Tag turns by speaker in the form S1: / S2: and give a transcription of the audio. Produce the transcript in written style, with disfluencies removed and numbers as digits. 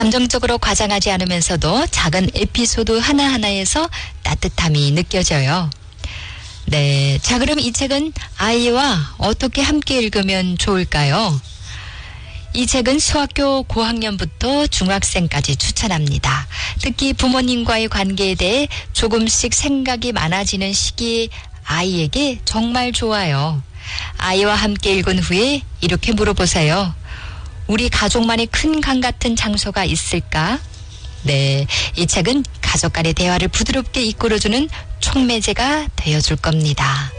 S1: 감정적으로 과장하지 않으면서도 작은 에피소드 하나하나에서 따뜻함이 느껴져요. 네, 자 그럼 이 책은 아이와 어떻게 함께 읽으면 좋을까요? 이 책은 수학교 고학년부터 중학생까지 추천합니다. 특히 부모님과의 관계에 대해 조금씩 생각이 많아지는 시기의 아이에게 정말 좋아요. 아이와 함께 읽은 후에 이렇게 물어보세요. 우리 가족만의 큰 강 같은 장소가 있을까? 네, 이 책은 가족 간의 대화를 부드럽게 이끌어주는 촉매제가 되어줄 겁니다.